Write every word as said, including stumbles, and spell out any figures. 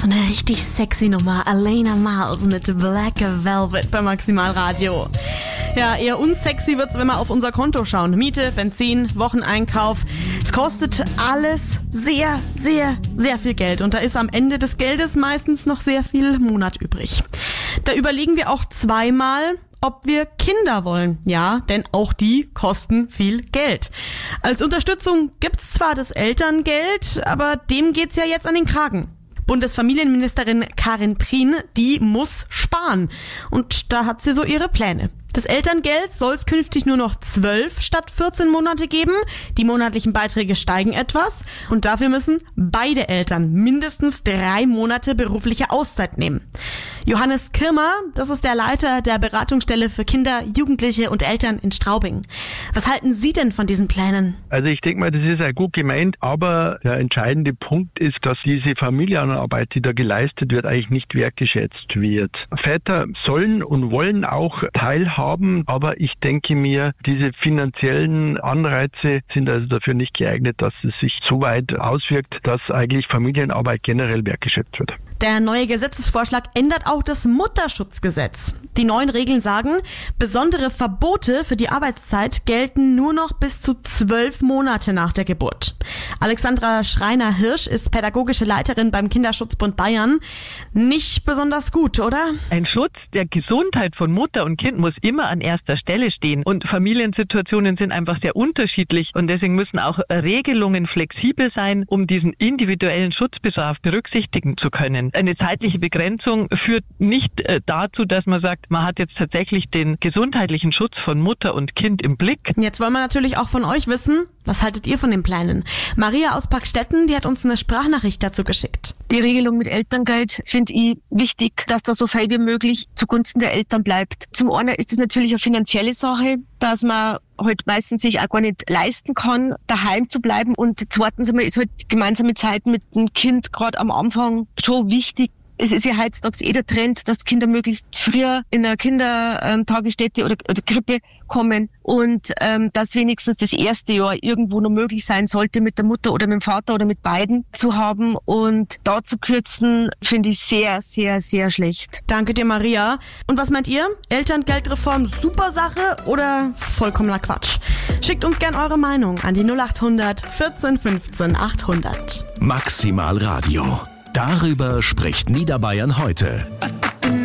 So eine richtig sexy Nummer. Alena Miles mit Black Velvet bei Maximalradio. Ja, eher unsexy wird's, wenn wir auf unser Konto schauen. Miete, Benzin, Wocheneinkauf. Es kostet alles sehr, sehr, sehr viel Geld. Und da ist am Ende des Geldes meistens noch sehr viel Monat übrig. Da überlegen wir auch zweimal, ob wir Kinder wollen. Ja, denn auch die kosten viel Geld. Als Unterstützung gibt's zwar das Elterngeld, aber dem geht's ja jetzt an den Kragen. Bundesfamilienministerin Karin Prien, die muss sparen. Und da hat sie so ihre Pläne. Das Elterngeld soll es künftig nur noch zwölf statt vierzehn Monate geben. Die monatlichen Beiträge steigen etwas und dafür müssen beide Eltern mindestens drei Monate berufliche Auszeit nehmen. Johannes Kirmer, das ist der Leiter der Beratungsstelle für Kinder, Jugendliche und Eltern in Straubing. Was halten Sie denn von diesen Plänen? Also ich denke mal, das ist ja gut gemeint, aber der entscheidende Punkt ist, dass diese Familienarbeit, die da geleistet wird, eigentlich nicht wertgeschätzt wird. Väter sollen und wollen auch teilhaben, aber ich denke mir, diese finanziellen Anreize sind also dafür nicht geeignet, dass es sich so weit auswirkt, dass eigentlich Familienarbeit generell wertgeschätzt wird. Der neue Gesetzesvorschlag ändert auch das Mutterschutzgesetz. Die neuen Regeln sagen, besondere Verbote für die Arbeitszeit gelten nur noch bis zu zwölf Monate nach der Geburt. Alexandra Schreiner-Hirsch ist pädagogische Leiterin beim Kinderschutzbund Bayern. Nicht besonders gut, oder? Ein Schutz der Gesundheit von Mutter und Kind muss immer an erster Stelle stehen. Und Familiensituationen sind einfach sehr unterschiedlich. Und deswegen müssen auch Regelungen flexibel sein, um diesen individuellen Schutzbedarf berücksichtigen zu können. Eine zeitliche Begrenzung führt nicht äh, dazu, dass man sagt, man hat jetzt tatsächlich den gesundheitlichen Schutz von Mutter und Kind im Blick. Jetzt wollen wir natürlich auch von euch wissen, was haltet ihr von den Plänen? Maria aus Parkstetten, die hat uns eine Sprachnachricht dazu geschickt. Die Regelung mit Elterngeld finde ich wichtig, dass das so frei wie möglich zugunsten der Eltern bleibt. Zum einen ist es natürlich eine finanzielle Sache, dass man halt meistens sich auch gar nicht leisten kann, daheim zu bleiben. Und zweitens einmal ist halt die gemeinsame Zeit mit dem Kind gerade am Anfang schon wichtig. Es ist ja heutzutage eh der Trend, dass Kinder möglichst früher in eine Kindertagesstätte oder, oder Krippe kommen und ähm, dass wenigstens das erste Jahr irgendwo noch möglich sein sollte, mit der Mutter oder mit dem Vater oder mit beiden zu haben. Und da zu kürzen, finde ich sehr, sehr, sehr schlecht. Danke dir, Maria. Und was meint ihr? Elterngeldreform super Sache oder vollkommener Quatsch? Schickt uns gern eure Meinung an die null acht hundert vierzehn fünfzehn achthundert. Maximalradio. Darüber spricht Niederbayern heute.